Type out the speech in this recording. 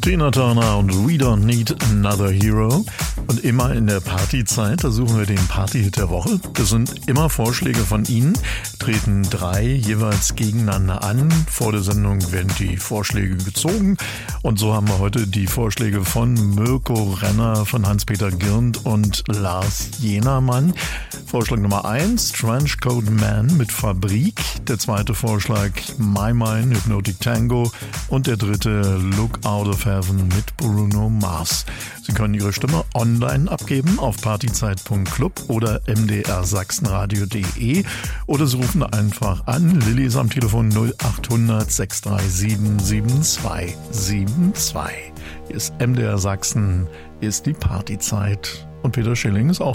Tina Turner und We Don't Need Another Hero. Und immer in der Partyzeit, da suchen wir den Partyhit der Woche. Das sind immer Vorschläge von Ihnen, treten 3 jeweils gegeneinander an. Vor der Sendung werden die Vorschläge gezogen. Und so haben wir heute die Vorschläge von Mirko Renner, von Hans-Peter Girnd und Lars Jenermann. Vorschlag Nummer 1, Trenchcoat Man mit Fabrik. Der zweite Vorschlag, My Mind, Hypnotic Tango. Und der dritte, Look Out of Heaven mit Bruno Mars. Sie können Ihre Stimme online abgeben auf partyzeit.club oder mdrsachsenradio.de oder Sie rufen einfach an. Lilly ist am Telefon 0800 637 7272. Hier ist MDR Sachsen, ist die Partyzeit. Und Peter Schilling ist auch